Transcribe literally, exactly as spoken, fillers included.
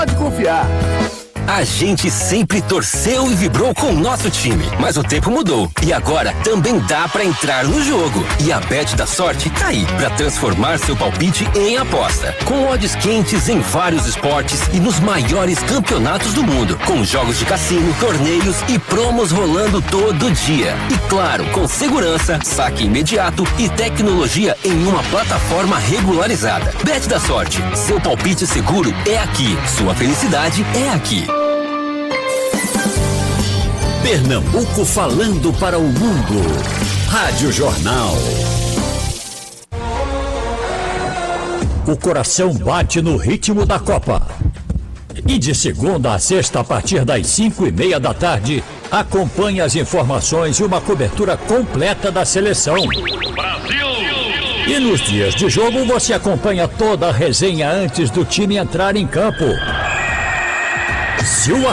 Pode confiar. A gente sempre torceu e vibrou com o nosso time, mas o tempo mudou e agora também dá pra entrar no jogo. E a Bet da Sorte tá aí pra transformar seu palpite em aposta, com odds quentes em vários esportes e nos maiores campeonatos do mundo, com jogos de cassino, torneios e promos rolando todo dia. E claro, com segurança, saque imediato e tecnologia em uma plataforma regularizada. Bet da Sorte, seu palpite seguro é aqui, sua felicidade é aqui. Pernambuco falando para o mundo. Rádio Jornal. O coração bate no ritmo da Copa. E de segunda a sexta, a partir das cinco e meia da tarde, acompanhe as informações e uma cobertura completa da seleção. Brasil! E nos dias de jogo, você acompanha toda a resenha antes do time entrar em campo. Se o